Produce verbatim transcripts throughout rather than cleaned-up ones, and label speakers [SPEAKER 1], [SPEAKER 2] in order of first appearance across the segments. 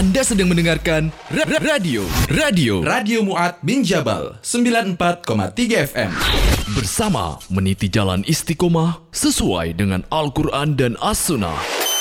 [SPEAKER 1] Anda sedang mendengarkan ra- ra- radio Radio
[SPEAKER 2] Radio Mu'ad bin Jabal sembilan puluh empat koma tiga F M.
[SPEAKER 1] Bersama meniti jalan istiqomah sesuai dengan Al-Quran dan As-Sunnah.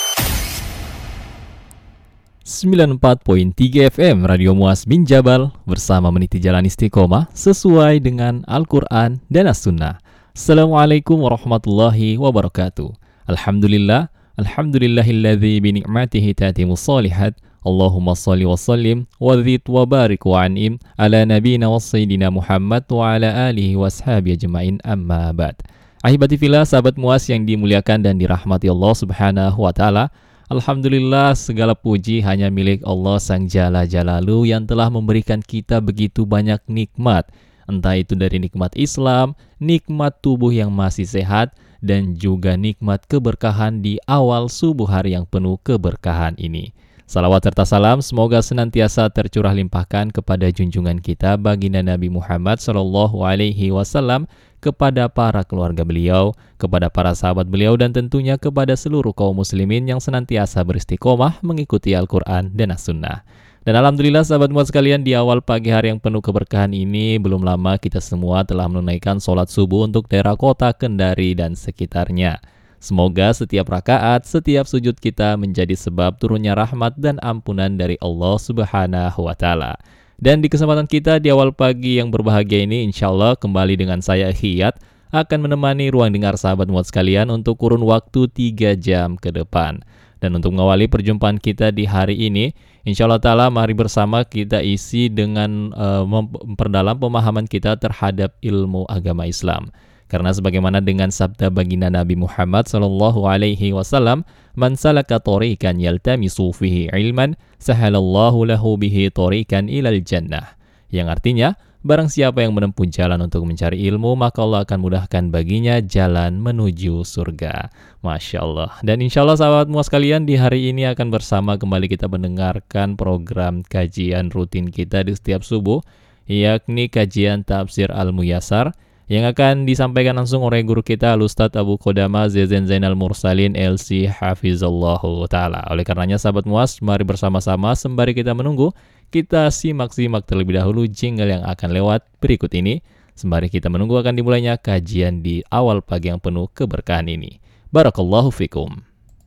[SPEAKER 3] sembilan puluh empat koma tiga F M Radio Mu'ad bin Jabal bersama meniti jalan istiqomah sesuai dengan Al-Quran dan As-Sunnah. Assalamualaikum warahmatullahi wabarakatuh. Alhamdulillah, alhamdulillahilladzi bini'matihi tatimus shalihat. Allahumma salli wa sallim wa zid wa barik wa an'im ala nabiyina wa sayyidina Muhammad wa ala alihi wa ashabihi ajma'in, amma ba'd. Ahibati fillah, sahabat Mu'az yang dimuliakan dan dirahmati Allah Subhanahu wa taala. Alhamdulillah, segala puji hanya milik Allah Sang Jalla Jalalu yang telah memberikan kita begitu banyak nikmat. Entah itu dari nikmat Islam, nikmat tubuh yang masih sehat, dan juga nikmat keberkahan di awal subuh hari yang penuh keberkahan ini. Salawat serta salam semoga senantiasa tercurah limpahkan kepada junjungan kita baginda Nabi Muhammad sallallahu alaihi wasallam, kepada para keluarga beliau, kepada para sahabat beliau, dan tentunya kepada seluruh kaum muslimin yang senantiasa beristiqomah mengikuti Al-Quran dan As-Sunnah. Dan alhamdulillah sahabat muat sekalian, di awal pagi hari yang penuh keberkahan ini, belum lama kita semua telah menunaikan sholat subuh untuk daerah kota Kendari dan sekitarnya. Semoga setiap rakaat, setiap sujud kita menjadi sebab turunnya rahmat dan ampunan dari Allah Subhanahu wa taala. Dan di kesempatan kita di awal pagi yang berbahagia ini, insyaAllah kembali dengan saya Hiyat akan menemani ruang dengar sahabat muat sekalian untuk kurun waktu tiga jam ke depan. Dan untuk mengawali perjumpaan kita di hari ini, insyaAllah ta'ala mari bersama kita isi dengan uh, memperdalam pemahaman kita terhadap ilmu agama Islam. Karena sebagaimana dengan sabda baginda Nabi Muhammad sallallahu alaihi wasallam, "Man salaka thoriqan yaltamisu fihi ilman, sahalallahu lahu bihi thoriqan ilal jannah." Yang artinya, barang siapa yang menempuh jalan untuk mencari ilmu, maka Allah akan mudahkan baginya jalan menuju surga. Masya Allah. Dan insya Allah sahabat muas sekalian, di hari ini akan bersama kembali kita mendengarkan program kajian rutin kita di setiap subuh, yakni kajian Tafsir Al-Muyassar, yang akan disampaikan langsung oleh guru kita Al-Ustadz Abu Qodama Zezen Zainal Mursalin L C Hafizallahu Ta'ala. Oleh karenanya sahabat muas, mari bersama-sama sembari kita menunggu, kita simak-simak terlebih dahulu jingle yang akan lewat berikut ini. Sembari kita menunggu akan dimulainya kajian di awal pagi yang penuh keberkahan ini. Barakallahu fikum.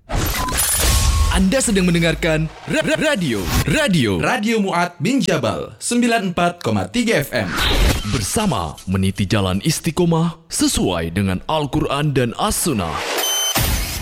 [SPEAKER 1] Anda sedang mendengarkan ra- ra- radio Radio
[SPEAKER 2] Radio Mu'ad bin Jabal sembilan puluh empat koma tiga F M.
[SPEAKER 1] Bersama meniti jalan istiqomah sesuai dengan Al-Quran dan As-Sunnah.